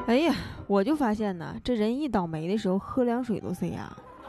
哎呀，我就发现呢，这人一倒霉的时候，喝凉水都塞牙。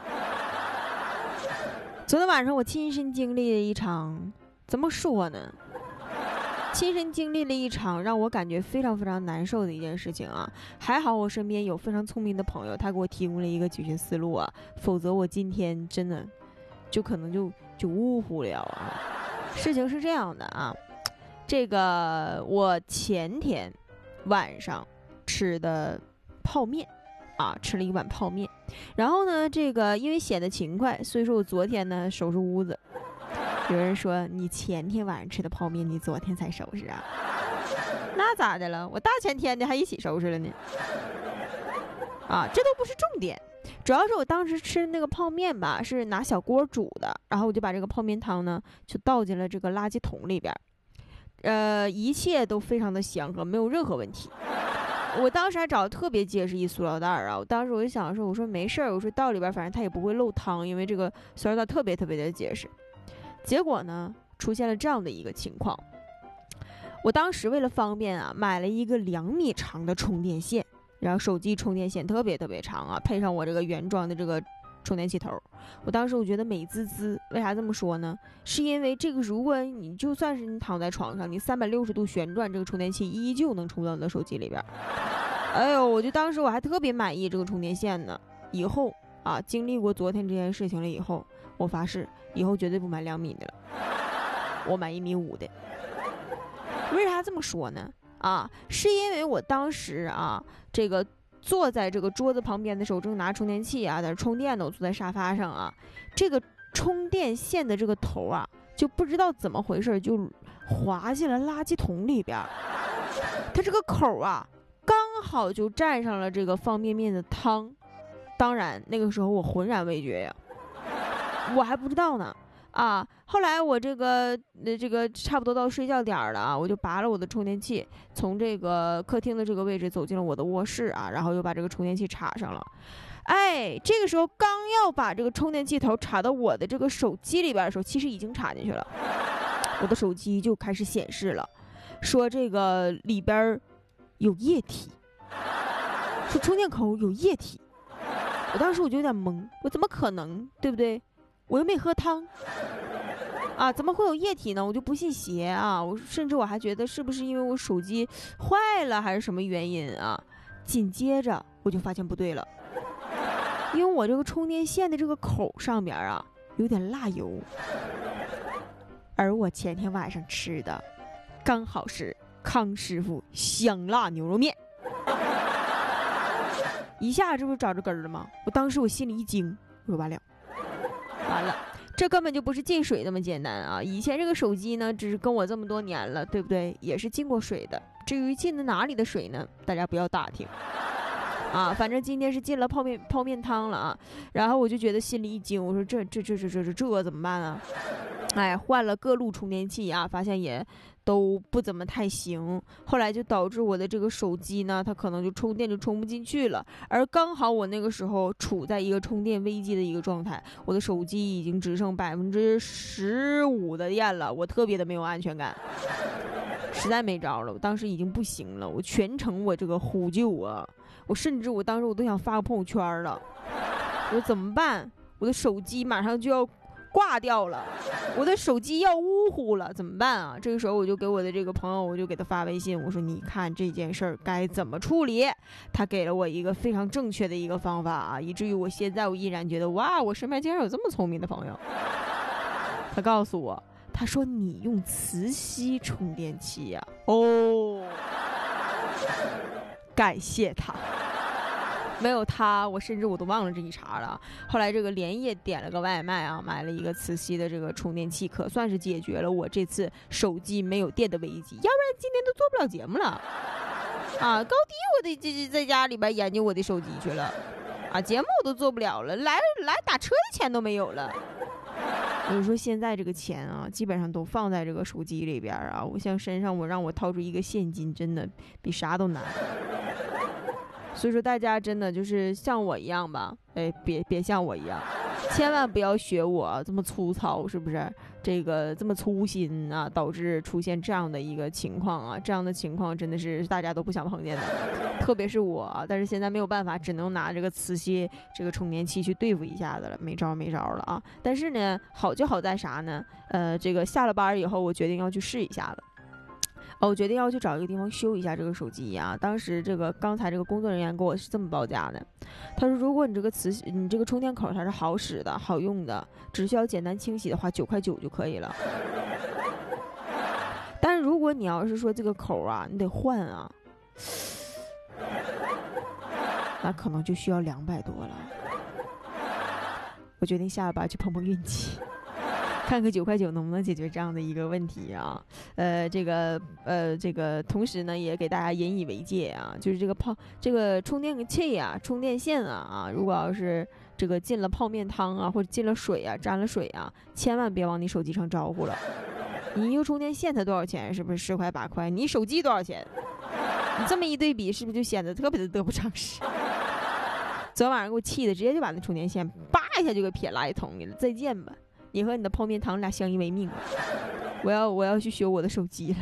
昨天晚上我亲身经历了一场，怎么说呢？亲身经历了一场让我感觉非常非常难受的一件事情啊！还好我身边有非常聪明的朋友，他给我提供了一个解决思路啊，否则我今天真的就可能就呜呼了啊！事情是这样的啊，这个我前天晚上吃的泡面啊，吃了一碗泡面，然后呢，这个因为显得勤快，所以说我昨天呢收拾屋子。有人说你前天晚上吃的泡面，你昨天才收拾啊？那咋的了？我大前天的还一起收拾了呢。啊，这都不是重点，主要是我当时吃那个泡面吧，是拿小锅煮的，然后我就把这个泡面汤呢就倒进了这个垃圾桶里边，一切都非常的祥和，没有任何问题。我当时还找特别结实一塑料袋啊，我当时我就想说，我说没事儿，我说倒里边反正它也不会漏汤，因为这个塑料袋特别特别的结实。结果呢，出现了这样的一个情况，我当时为了方便啊，买了一个2米长的充电线，然后手机充电线特别特别长啊，配上我这个原装的这个充电器头。我当时我觉得美滋滋，为啥这么说呢？是因为这个，如果你就算是你躺在床上，你360度旋转，这个充电器依旧能充到你的手机里边。哎呦，我就当时我还特别满意这个充电线呢。以后啊，经历过昨天这件事情了以后，我发誓以后绝对不买2米的了，我买1.5米的。为啥这么说呢？啊，是因为我当时啊，这个坐在这个桌子旁边的时候，正拿充电器啊，在这充电呢。我坐在沙发上啊，这个充电线的这个头啊，就不知道怎么回事，就滑进了垃圾桶里边。它这个口啊，刚好就沾上了这个方便面的汤。当然，那个时候我浑然未觉呀，我还不知道呢。啊，后来我这个差不多到睡觉点了啊，我就拔了我的充电器，从这个客厅的这个位置走进了我的卧室啊，然后又把这个充电器插上了。哎，这个时候刚要把这个充电器头插到我的这个手机里边的时候，其实已经插进去了。我的手机就开始显示了，说这个里边有液体，说充电口有液体。我当时我就有点懵，我怎么可能，对不对？我又没喝汤啊，怎么会有液体呢？我就不信邪啊！我甚至我还觉得是不是因为我手机坏了还是什么原因啊？紧接着我就发现不对了，因为我这个充电线的这个口上边啊有点辣油，而我前天晚上吃的刚好是康师傅香辣牛肉面，一下这不是找着根儿了吗？我当时我心里一惊，我说完了。这根本就不是进水那么简单啊！以前这个手机呢，只是跟我这么多年了，对不对？也是进过水的。至于进的哪里的水呢？大家不要打听啊！反正今天是进了泡面汤了啊！然后我就觉得心里一惊，我说这怎么办啊？哎，换了各路充电器啊，发现也都不怎么太行。后来就导致我的这个手机呢，它可能就充电就充不进去了。而刚好我那个时候处在一个充电危机的一个状态，我的手机已经只剩15%的电了，我特别的没有安全感，实在没招了。我当时已经不行了，我全程我这个呼救啊，我甚至我当时我都想发个朋友圈了，我说怎么办？我的手机马上就要挂掉了，我的手机要呜呼了，怎么办啊？这个时候我就给我的这个朋友，我就给他发微信，我说你看这件事儿该怎么处理？他给了我一个非常正确的一个方法啊，以至于我现在我依然觉得哇，我身边竟然有这么聪明的朋友。他告诉我，他说你用磁吸充电器呀、哦，感谢他。没有他，我甚至我都忘了这一茬了。后来这个连夜点了个外卖啊，买了一个磁吸的这个充电器，可算是解决了我这次手机没有电的危机，要不然今天都做不了节目了啊！高低我得在家里边研究我的手机去了啊，节目我都做不了了，来打车的钱都没有了。我说现在这个钱啊，基本上都放在这个手机里边啊，我像身上让我掏出一个现金，真的比啥都难。所以说大家真的就是像我一样吧，哎，别像我一样， 千万不要学我这么粗糙，是不是？这个这么粗心啊，导致出现这样的一个情况啊，这样的情况真的是大家都不想碰见的，特别是我。但是现在没有办法，只能拿这个磁吸这个充电器去对付一下子了，没招了啊。但是呢，好就好在啥呢？这个下了班以后，我决定要去试一下子。我决定要去找一个地方修一下这个手机啊。当时刚才这个工作人员给我是这么报价的，他说如果你这个充电口它是好使的好用的，只需要简单清洗的话，9.9块就可以了。但是如果你要是说这个口啊你得换啊，那可能就需要200多了。我决定下了班去碰碰运气，看看9.9块能不能解决这样的一个问题啊。这个同时呢也给大家引以为戒啊，就是这个充电器啊充电线啊如果要是这个进了泡面汤啊或者进了水啊沾了水啊，千万别往你手机上招呼了。你一个充电线它多少钱？是不是10块8块？你手机多少钱？你这么一对比，是不是就显得特别的得不偿失？昨天晚上给我气的，直接就把那充电线叭一下就给撇垃圾桶里了。再见吧，你和你的泡面糖俩相依为命。我要去修我的手机了。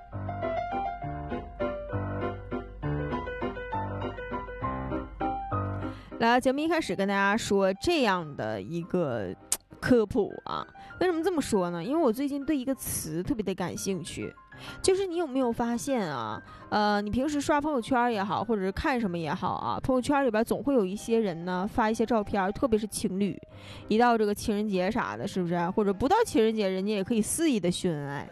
来，节目一开始跟大家说这样的一个科普啊。为什么这么说呢？因为我最近对一个词特别的感兴趣，就是你有没有发现啊？你平时刷朋友圈也好，或者是看什么也好啊，朋友圈里边总会有一些人呢发一些照片，特别是情侣，一到这个情人节啥的，是不是？或者不到情人节，人家也可以肆意的秀恩爱。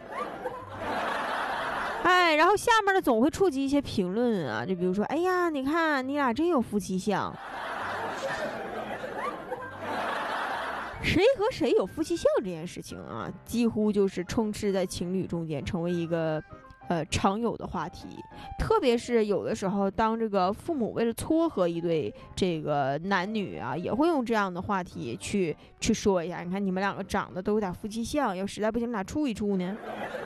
哎，然后下面呢总会触及一些评论啊，就比如说，哎呀，你看你俩真有夫妻相。谁和谁有夫妻相这件事情啊，几乎就是充斥在情侣中间，成为一个常有的话题。特别是有的时候，当这个父母为了撮合一对这个男女啊，也会用这样的话题去说一下，你看你们两个长得都有点夫妻相，要实在不行，你俩处一处呢。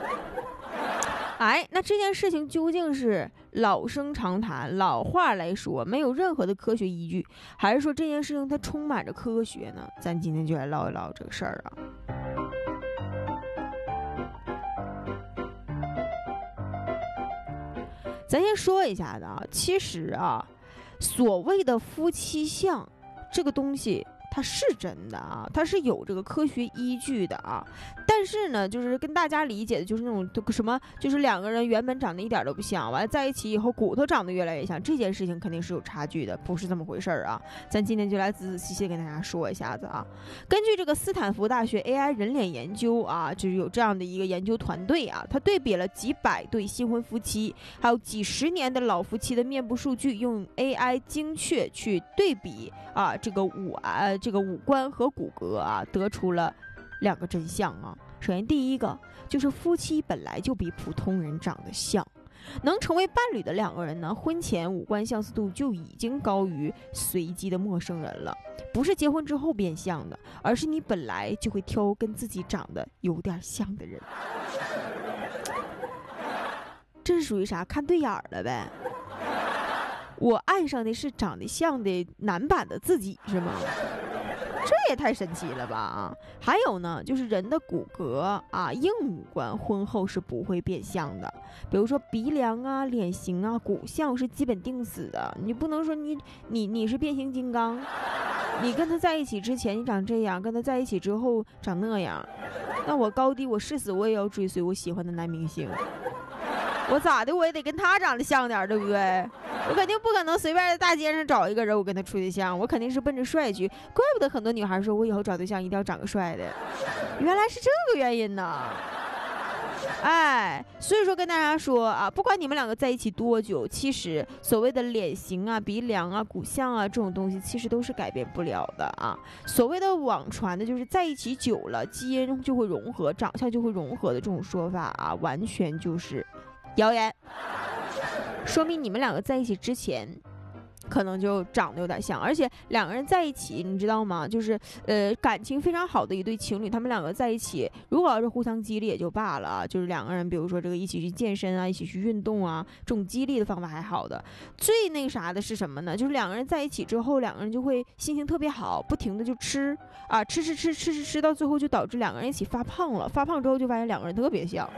哎，那这件事情究竟是老生常谈，老话来说，没有任何的科学依据，还是说这件事情它充满着科学呢？咱今天就来唠一唠这个事儿啊。咱先说一下的啊，其实啊，所谓的夫妻相这个东西，它是真的啊，它是有这个科学依据的啊。但是呢，就是跟大家理解的就是那种什么，就是两个人原本长得一点都不像，完了在一起以后骨头长得越来越像，这件事情肯定是有差距的，不是这么回事儿啊。咱今天就来仔仔细细跟大家说一下子啊。根据这个斯坦福大学 AI 人脸研究啊，就是有这样的一个研究团队啊，他对比了几百对新婚夫妻，还有几十年的老夫妻的面部数据，用 AI 精确去对比啊这个五官和骨骼啊，得出了2个真相啊。首先第一个就是夫妻本来就比普通人长得像，能成为伴侣的2个人呢，婚前五官相似度就已经高于随机的陌生人了，不是结婚之后变相的，而是你本来就会挑跟自己长得有点像的人。这是属于啥？看对眼了呗。我爱上的是长得像的男版的自己，是吗？这也太神奇了吧啊！还有呢，就是人的骨骼啊，硬五官婚后是不会变相的，比如说鼻梁啊、脸型啊、骨相是基本定死的。你不能说你是变形金刚，你跟他在一起之前你长这样，跟他在一起之后长那样，那我高低我誓死我也要追随我喜欢的男明星。我咋的我也得跟他长得像点，对不对？我肯定不可能随便在大街上找一个人我跟他处对象，我肯定是奔着帅去。怪不得很多女孩说我以后找对象一定要长个帅的，原来是这个原因呢。哎，所以说跟大家说啊，不管你们2个在一起多久，其实所谓的脸型啊、鼻梁啊、骨相啊这种东西，其实都是改变不了的啊。所谓的网传的就是在一起久了，基因就会融合，长相就会融合的这种说法啊，完全就是谣言。说明你们2个在一起之前可能就长得有点像。而且两个人在一起，你知道吗？就是感情非常好的一对情侣，他们两个在一起，如果要是互相激励也就罢了啊，就是两个人比如说这个一起去健身啊，一起去运动啊，这种激励的方法还好的。最那啥的是什么呢？就是两个人在一起之后，两个人就会心情特别好，不停的就吃啊，吃，到最后就导致两个人一起发胖了。发胖之后就发现两个人特别像。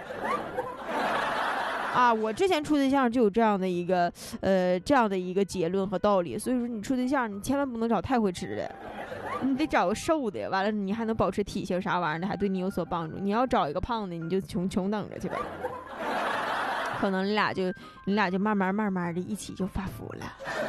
啊，我之前处对象就有这样的一个结论和道理，所以说你处对象你千万不能找太会吃的，你得找个瘦的，完了你还能保持体型啥玩意儿的，还对你有所帮助。你要找一个胖的，你就穷等着去吧。可能你俩就慢慢的一起就发福了。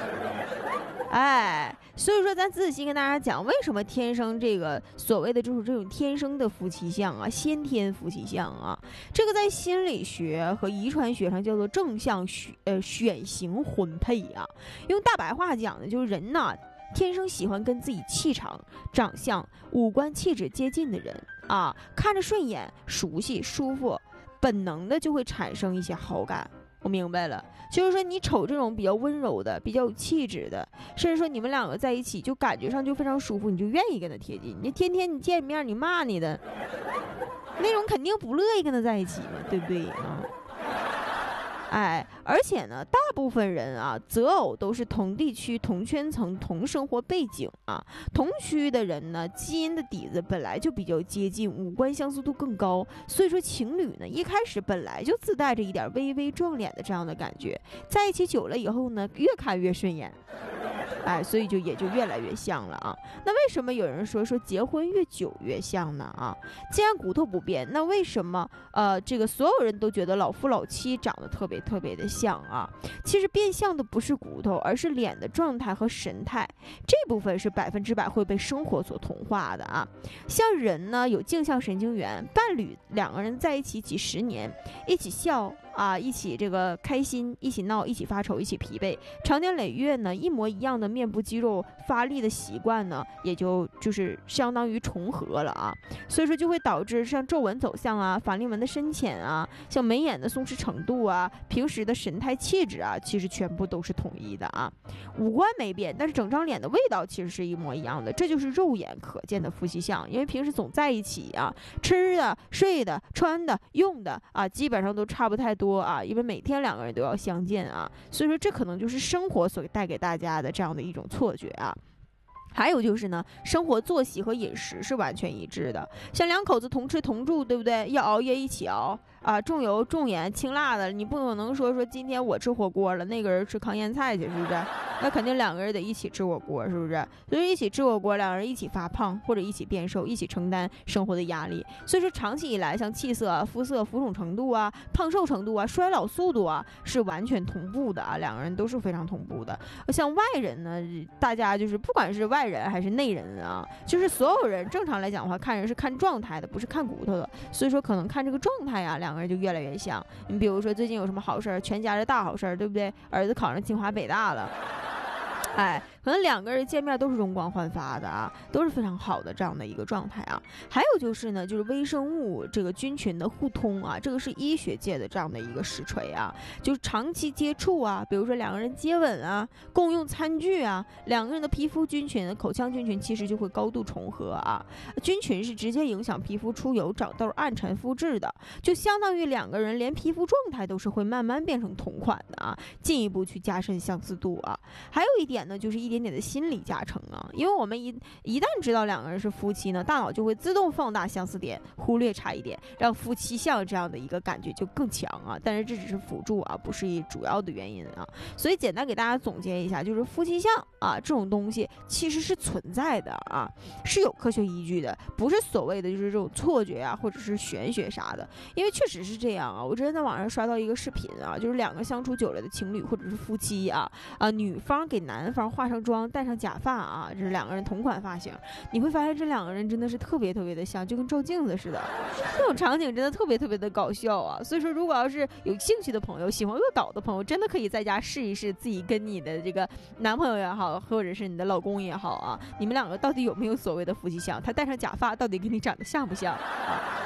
哎，所以说咱仔细跟大家讲，为什么天生这个所谓的就是这种天生的夫妻相啊，先天夫妻相啊，这个在心理学和遗传学上叫做正向选型婚配啊。用大白话讲呢，就是人呢天生喜欢跟自己气场、长相、五官气质接近的人啊，看着顺眼、熟悉、舒服，本能的就会产生一些好感。我明白了，就是说你瞅这种比较温柔的、比较有气质的，甚至说你们两个在一起就感觉上就非常舒服，你就愿意跟他贴近。你天天你见面你骂你的那种，肯定不乐意跟他在一起嘛，对不对啊？哎，而且呢，大部分人啊，择偶都是同地区、同圈层、同生活背景啊，同区的人呢，基因的底子本来就比较接近，五官相似度更高，所以说情侣呢，一开始本来就自带着一点微微撞脸的这样的感觉，在一起久了以后呢，越看越顺眼。哎，所以也就越来越像了啊。那为什么有人说结婚越久越像呢？啊，既然骨头不变，那为什么这个所有人都觉得老夫老妻长得特别的像啊？其实变相的不是骨头，而是脸的状态和神态，这部分是100%会被生活所同化的啊。像人呢有镜像神经元，伴侣两个人在一起几十年，一起笑啊，一起这个开心，一起闹，一起发愁，一起疲惫，长年累月呢，一模一样的面部肌肉发力的习惯呢，也就是相当于重合了啊。所以说就会导致像皱纹走向啊，法令纹的深浅啊，像眉眼的松弛程度啊，平时的神态气质啊，其实全部都是统一的啊。五官没变，但是整张脸的味道其实是一模一样的，这就是肉眼可见的夫妻相。因为平时总在一起啊，吃的、睡的、穿的、用的啊，基本上都差不太多啊，因为每天两个人都要相见啊，所以说这可能就是生活所带给大家的这样的一种错觉啊。还有就是呢，生活作息和饮食是完全一致的，像两口子同吃同住，对不对？要熬夜一起熬啊，重油重盐轻辣的，你不可能说今天我吃火锅了，那个人吃糠咽菜去，是不是？那肯定两个人得一起吃火锅，是不是？所以一起吃火锅，两个人一起发胖或者一起变瘦，一起承担生活的压力。所以说长期以来，像气色啊、肤色浮肿程度啊、胖瘦程度啊、衰老速度啊，是完全同步的啊，两个人都是非常同步的。像外人呢，大家就是不管是外人还是内人啊，就是所有人正常来讲的话，看人是看状态的，不是看骨头的。所以说可能看这个状态呀，两个人就越来越像。你比如说最近有什么好事儿，全家的大好事儿，对不对？儿子考上清华北大了。哎，可能两个人见面都是容光焕发的啊，都是非常好的这样的一个状态啊。还有就是呢，就是微生物这个菌群的互通啊，这个是医学界的这样的一个实锤啊。就是长期接触啊，比如说两个人接吻啊，共用餐具啊，两个人的皮肤菌群、口腔菌群其实就会高度重合啊。菌群是直接影响皮肤出油、长痘、暗沉、肤质的，就相当于两个人连皮肤状态都是会慢慢变成同款的啊，进一步去加深相似度啊。还有一点呢，就是一点点的心理加成啊，因为我们一旦知道两个人是夫妻呢，大脑就会自动放大相似点，忽略差异点，让夫妻相这样的一个感觉就更强啊。但是这只是辅助啊，不是主要的原因啊。所以简单给大家总结一下，就是夫妻相啊这种东西其实是存在的啊，是有科学依据的，不是所谓的就是这种错觉啊，或者是玄学啥的。因为确实是这样啊，我之前在网上刷到一个视频啊，就是两个相处久了的情侣或者是夫妻啊，女方给男方化上妆，戴上假发啊，这是两个人同款发型，你会发现这两个人真的是特别的像，就跟照镜子似的。这种场景真的特别的搞笑啊！所以说，如果要是有兴趣的朋友，喜欢恶搞的朋友，真的可以在家试一试，自己跟你的这个男朋友也好，或者是你的老公也好啊，你们两个到底有没有所谓的夫妻相？他戴上假发到底跟你长得像不像啊？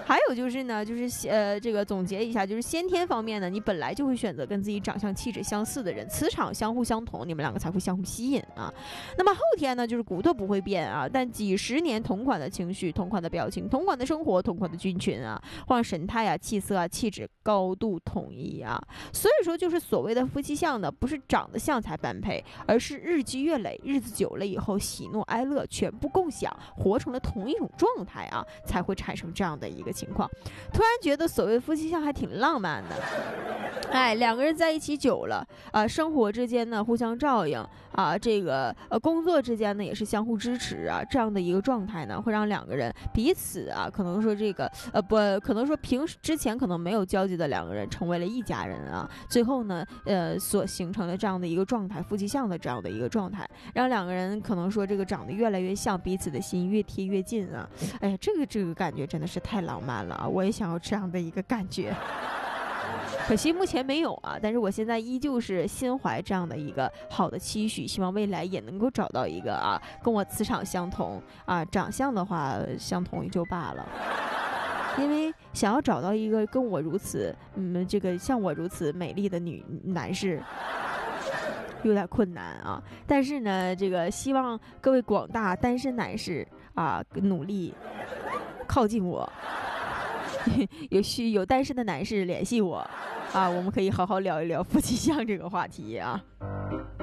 还有就是呢，就是这个总结一下，就是先天方面呢，你本来就会选择跟自己长相气质相似的人，磁场相互相同，你们两个才会相互吸引啊。那么后天呢，就是骨头不会变啊，但几十年同款的情绪、同款的表情、同款的生活、同款的菌群啊，或者神态啊、气色啊、气质高度统一啊。所以说，就是所谓的夫妻相呢，不是长得像才般配，而是日积月累，日子久了以后，喜怒哀乐全部共享，活成了同一种状态啊，才会产生这样的一个情况。突然觉得所谓夫妻相还挺浪漫的。哎，两个人在一起久了啊，生活之间呢互相照应啊，这个工作之间呢也是相互支持啊，这样的一个状态呢，会让两个人彼此啊，可能说这个不可能说之前可能没有交集的两个人成为了一家人啊，最后呢所形成的这样的一个状态，夫妻相的这样的一个状态，让两个人可能说这个长得越来越像，彼此的心越贴越近啊。哎呀，这个感觉真的是太浪漫了啊！我也想要这样的一个感觉。可惜目前没有啊，但是我现在依旧是心怀这样的一个好的期许，希望未来也能够找到一个啊跟我磁场相同啊，长相的话相同也就罢了。因为想要找到一个跟我如此这个像我如此美丽的男士有点困难啊，但是呢这个希望各位广大单身男士啊努力靠近我。有单身的男士联系我啊，我们可以好好聊一聊夫妻相这个话题啊。